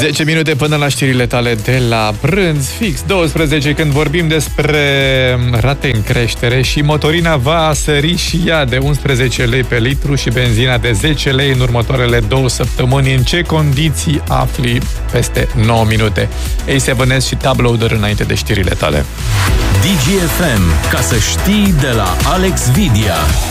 10 minute până la știrile tale de la prânz, fix 12, când vorbim despre rate în creștere și motorina va sări și ea de 11 lei pe litru și benzina de 10 lei în următoarele 2 săptămâni. În ce condiții afli peste 9 minute? A7S și Tab Loader înainte de știrile tale. DGFM, ca să știi, de la Alex Vidia.